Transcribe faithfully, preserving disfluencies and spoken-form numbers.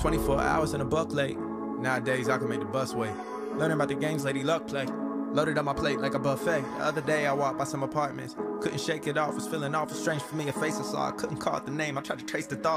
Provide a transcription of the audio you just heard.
twenty-four hours in a buck late. Nowadays I can make the bus wait. Learning about the games Lady Luck play. Loaded up my plate like a buffet. The other day I walked by some apartments. Couldn't shake it off, was feeling awful strange for me. A face I saw, I couldn't call it the name. I tried to trace the thought.